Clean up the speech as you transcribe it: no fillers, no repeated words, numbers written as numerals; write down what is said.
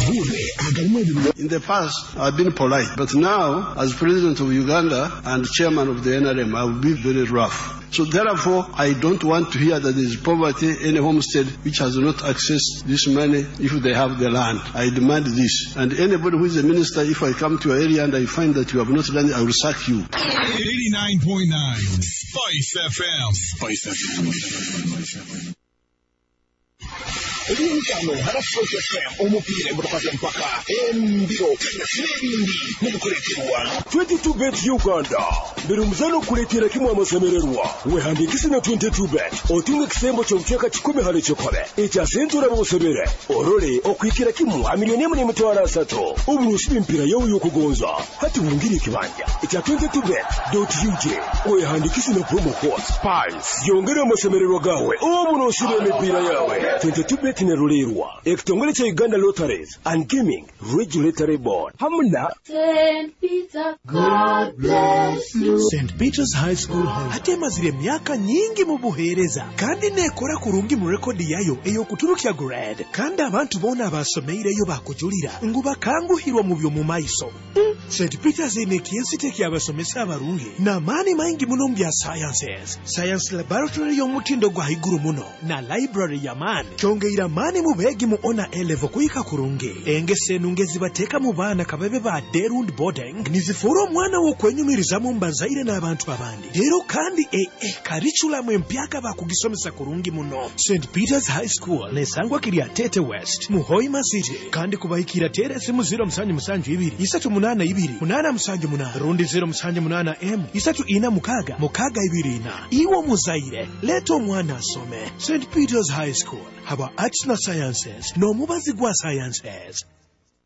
In the past, I've been polite, but now, as president of Uganda and chairman of the NRM, I will be very rough. So therefore, I don't want to hear that there is poverty in a homestead which has not accessed this money if they have the land. I demand this. And anybody who is a minister, if I come to your area and I find that you have not done it, I will sack you. 89.9 Spice FM. Spice FM. Elinkano harasoje FM omupira mutakaze mpaka embiro n'ebindi mukulekerwa 22bet Uganda birumuzano kuletera kimwe amasemererwa wehandikisi na 22bet otunga kisembo ky'obukyeka 10 hale kyokole ekyasentura bosebere orole okwikira kimwe amiliyoni 1.3 obulusi bimpira yawo yokugonza hati bungiri kibanja ekya 22bet.uk wehandikisi na promo code SPICE yongera amasemererwa gawe omunosire emipira yawe 22bet Nerulirwa ekitongole kya Uganda Lotteries and Gaming Regulatory Board hamuna St. Peter, God bless you. St. Peter's High School hatemazire myaka nyingi mu buhereza kandi nekora kurungi mu record yayo eyo kuturukya grade kandi abantu bona abasomeireyo bakujulira ngo bakanguhirwa mu byo mu maiso. St. Peter's ine kiensite kyabasomesa abarungi na mani maingi muno mbya science laboratory y'omutindo gwa higuru muno na library ya mani kyongeira mani mu begi mu ona elevo kuyika kurungi engese nungezi bateka mu bana kabebe ba derund boarding nizifuro mwana wo kwenyumiriza mu mbazaire n'abantu abandi rero kandi curriculum empyaka bakugisomesa kurungi muno. St. Peter's High School nesangwa kiri Atete West mu Hoima City kandi kubahikira teresi mu 072 882 rundi 078 isatu ina mukaga ibirina iwo muzaire leto mwana asome. St. Peter's High School haba arts na sciences no mubazi gwa sciences.